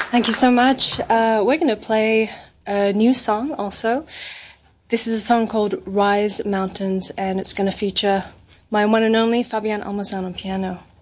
Thank you so much. We're going to play a new song also. This is a song called Rise Mountains, and it's going to feature my one and only Fabian Almazan on piano.